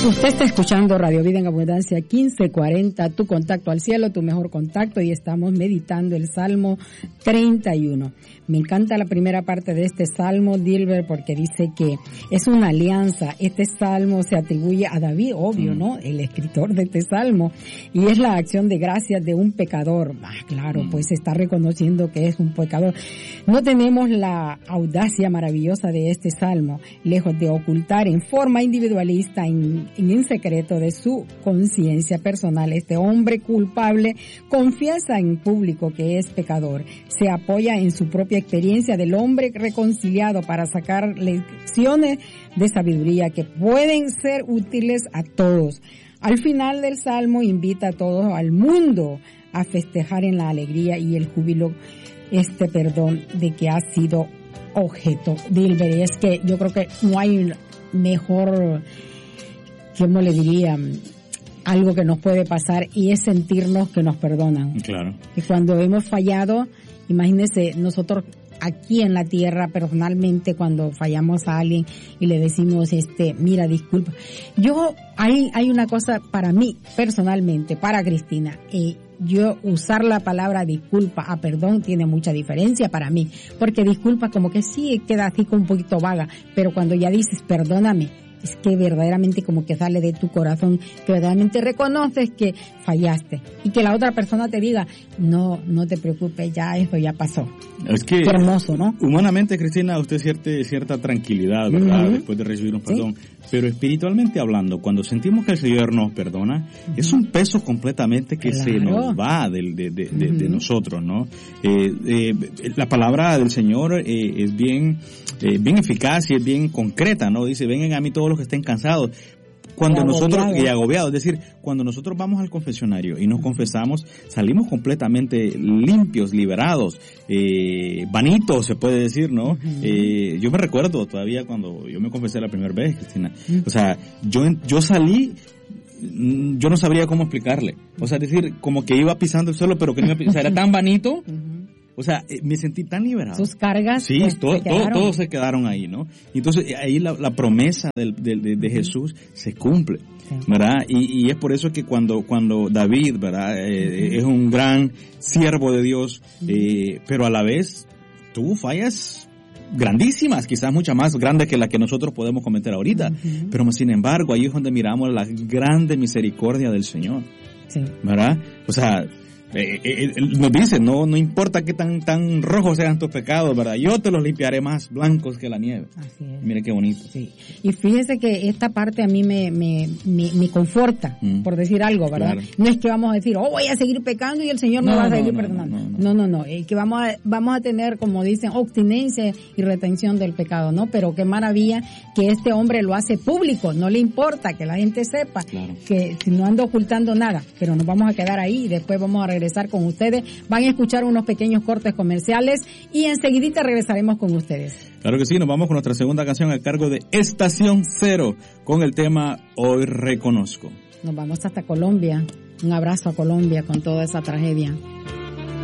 Usted está escuchando Radio Vida en Abundancia 1540, tu contacto al cielo, tu mejor contacto, y estamos meditando el Salmo 31. Me encanta la primera parte de este Salmo, Dilber, porque dice que es una alianza. Este Salmo se atribuye a David, obvio, ¿no? El escritor de este Salmo, y es la acción de gracias de un pecador. Claro, pues está reconociendo que es un pecador. No tenemos la audacia maravillosa de este Salmo, lejos de ocultar en forma individualista, en secreto de su conciencia personal. Este hombre culpable confiesa en público que es pecador. Se apoya en su propia experiencia del hombre reconciliado para sacar lecciones de sabiduría que pueden ser útiles a todos. Al final del Salmo invita a todos, al mundo, a festejar en la alegría y el júbilo este perdón de que ha sido objeto. Dilber, es que yo creo que no hay mejor, ¿cómo le diría?, algo que nos puede pasar, y es sentirnos que nos perdonan. Claro. Y cuando hemos fallado, imagínese, nosotros aquí en la tierra, personalmente, cuando fallamos a alguien y le decimos, mira, disculpa. Hay una cosa para mí, personalmente, para Cristina, yo usar la palabra disculpa a perdón tiene mucha diferencia para mí, porque disculpa como que sí queda así como un poquito vaga, pero cuando ya dices perdóname, es que verdaderamente como que sale de tu corazón, que verdaderamente reconoces que fallaste, y que la otra persona te diga, no te preocupes, ya eso ya pasó. Es que, qué hermoso, ¿no? Humanamente, Cristina, usted siente cierta tranquilidad, ¿verdad? Después de recibir un perdón. ¿Sí? Pero espiritualmente hablando, cuando sentimos que el Señor nos perdona, es un peso completamente que se nos va de nosotros, ¿no? La palabra del Señor es bien eficaz y es bien concreta, ¿no? Dice, vengan a mí todos los que estén cansados. Cuando nosotros, y agobiados, es decir, cuando nosotros vamos al confesionario y nos confesamos, salimos completamente limpios, liberados, vanitos, se puede decir, ¿no? Yo me recuerdo todavía cuando yo me confesé la primera vez, Cristina. O sea, yo salí, yo no sabría cómo explicarle. O sea, es decir, como que iba pisando el suelo, pero que no o sea, era tan vanito. O sea, me sentí tan liberado. Sus cargas, sí, pues, todos se quedaron ahí, ¿no? Entonces, ahí la promesa de Jesús se cumple, ¿verdad? Y es por eso que cuando David, ¿verdad? Es un gran siervo de Dios, pero a la vez tuvo fallas grandísimas, quizás muchas más grandes que la que nosotros podemos cometer ahorita, pero sin embargo, ahí es donde miramos la grande misericordia del Señor, ¿verdad? O sea, nos dice, no importa que tan rojos sean tus pecados, ¿verdad? Yo te los limpiaré más blancos que la nieve. Así es. Mire qué bonito. Sí. Y fíjese que esta parte a mí me conforta, por decir algo, ¿verdad? Claro. No es que vamos a decir, voy a seguir pecando y el Señor me va a seguir perdonando. No. Es que vamos a tener, como dicen, obstinencia y retención del pecado, ¿no? Pero qué maravilla que este hombre lo hace público, no le importa que la gente sepa, que si no ando ocultando nada, pero nos vamos a quedar ahí y después vamos a regresar con ustedes. Van a escuchar unos pequeños cortes comerciales y enseguidita regresaremos con ustedes. Claro que sí, nos vamos con nuestra segunda canción a cargo de Estación Cero con el tema Hoy Reconozco. Nos vamos hasta Colombia. Un abrazo a Colombia con toda esa tragedia.